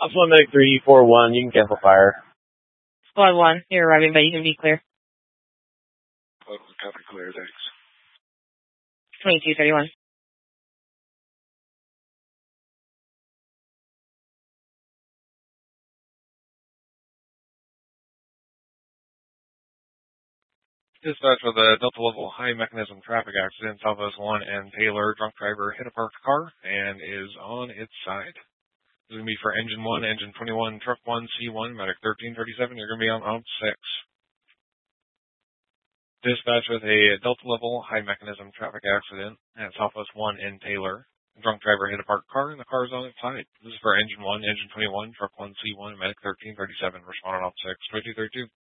Alpha Medic 341, you can cancel fire. Squad 1, you're arriving, but you can be clear. Copy clear, thanks. 2231. Dispatch with a Delta Level high mechanism traffic accident, Southwest 1 and Taylor. Drunk driver hit a parked car and is on its side. This is going to be for Engine 1, Engine 21, Truck 1, C1, Medic 1337. You're going to be on Out 6. Dispatch with a Delta Level high mechanism traffic accident at Southwest 1 and Taylor. Drunk driver hit a parked car and the car is on its side. This is for Engine 1, Engine 21, Truck 1, C1, Medic 1337. Respond on Out 6, 2232.